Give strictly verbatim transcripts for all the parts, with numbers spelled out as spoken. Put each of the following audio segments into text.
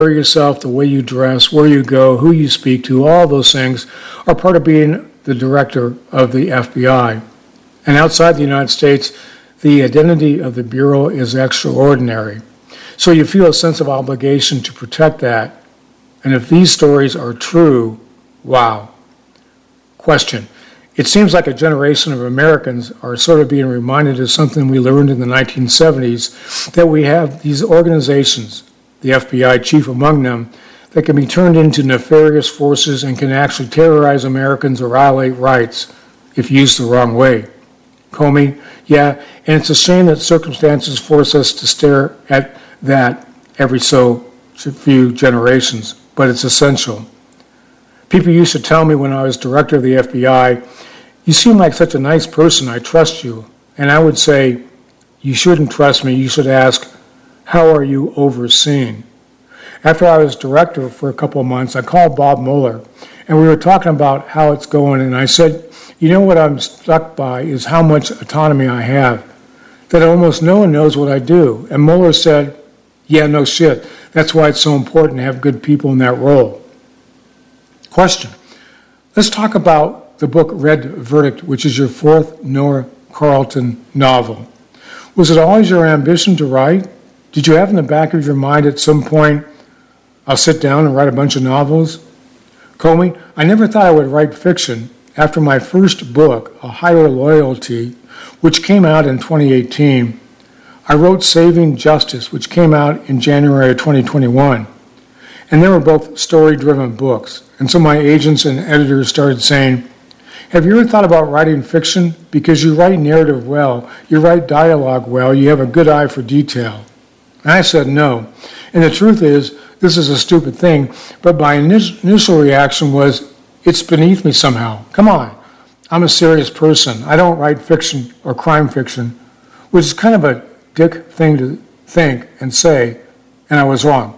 yourself, the way you dress, where you go, who you speak to, all those things are part of being the director of the F B I. And outside the United States, the identity of the Bureau is extraordinary. So you feel a sense of obligation to protect that. And if these stories are true, wow. Question. It seems like a generation of Americans are sort of being reminded of something we learned in the nineteen seventies, that we have these organizations, the F B I chief among them, that can be turned into nefarious forces and can actually terrorize Americans or violate rights if used the wrong way. Comey, yeah, and it's a shame that circumstances force us to stare at that every so few generations, but it's essential. People used to tell me when I was director of the F B I, you seem like such a nice person, I trust you. And I would say, you shouldn't trust me, you should ask, how are you overseeing? After I was director for a couple of months, I called Bob Mueller, and we were talking about how it's going, and I said, you know what I'm struck by is how much autonomy I have, that almost no one knows what I do. And Mueller said, yeah, no shit. That's why it's so important to have good people in that role. Question. Let's talk about the book Red Verdict, which is your fourth Nora Carlton novel. Was it always your ambition to write? Did you have in the back of your mind at some point, I'll sit down and write a bunch of novels? Comey, I never thought I would write fiction. After my first book, A Higher Loyalty, which came out in twenty eighteen, I wrote Saving Justice, which came out in January of twenty twenty-one. And they were both story-driven books. And so my agents and editors started saying, have you ever thought about writing fiction? Because you write narrative well, you write dialogue well, you have a good eye for detail. And I said no. And the truth is, this is a stupid thing, but my initial reaction was, it's beneath me somehow. Come on. I'm a serious person. I don't write fiction or crime fiction, which is kind of a dick thing to think and say, and I was wrong.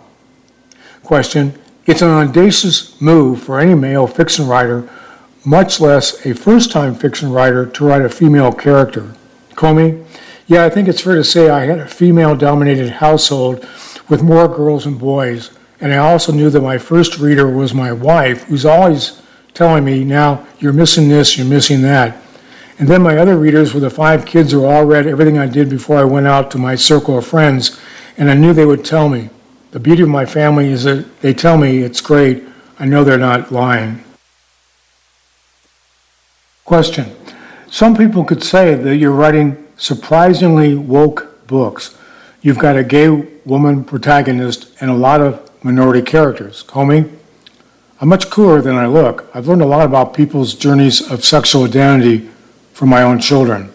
Question. It's an audacious move for any male fiction writer, much less a first-time fiction writer, to write a female character. Comey? Yeah, I think it's fair to say I had a female-dominated household with more girls and boys, and I also knew that my first reader was my wife, who's always telling me, now, you're missing this, you're missing that. And then my other readers were the five kids who all read everything I did before I went out to my circle of friends, and I knew they would tell me. The beauty of my family is that they tell me it's great. I know they're not lying. Question. Some people could say that you're writing surprisingly woke books. You've got a gay woman protagonist and a lot of minority characters. Comey? I'm much cooler than I look. I've learned a lot about people's journeys of sexual identity from my own children.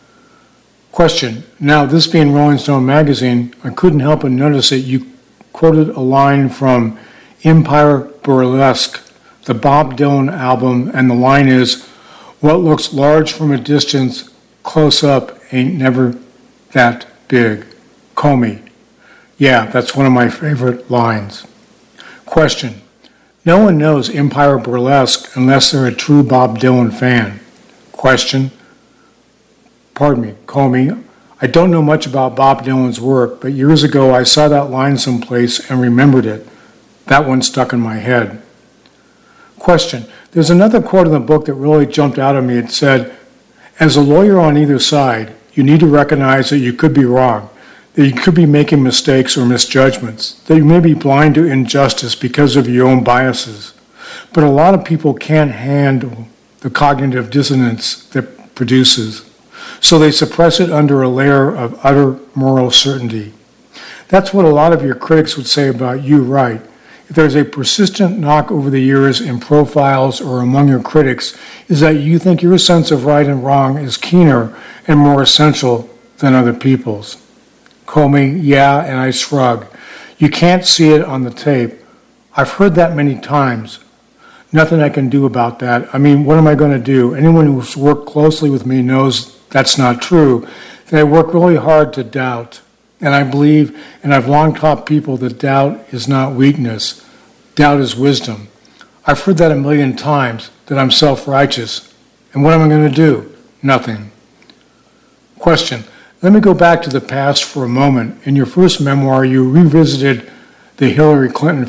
Question. Now, this being Rolling Stone magazine, I couldn't help but notice that you quoted a line from Empire Burlesque, the Bob Dylan album, and the line is, what looks large from a distance, close up ain't never that big. Comey. Yeah, that's one of my favorite lines. Question. No one knows Empire Burlesque unless they're a true Bob Dylan fan. Question. Pardon me, Comey. I don't know much about Bob Dylan's work, but years ago I saw that line someplace and remembered it. That one stuck in my head. Question. There's another quote in the book that really jumped out at me. It said, as a lawyer on either side, you need to recognize that you could be wrong, that you could be making mistakes or misjudgments, that you may be blind to injustice because of your own biases. But a lot of people can't handle the cognitive dissonance that produces, so they suppress it under a layer of utter moral certainty. That's what a lot of your critics would say about you, right? If there's a persistent knock over the years in profiles or among your critics, is that you think your sense of right and wrong is keener and more essential than other people's. Comey, yeah, and I shrug. You can't see it on the tape. I've heard that many times. Nothing I can do about that. I mean, what am I going to do? Anyone who's worked closely with me knows that's not true. That I work really hard to doubt. And I believe, and I've long taught people that doubt is not weakness. Doubt is wisdom. I've heard that a million times, that I'm self-righteous. And what am I going to do? Nothing. Question. Let me go back to the past for a moment. In your first memoir, you revisited the Hillary Clinton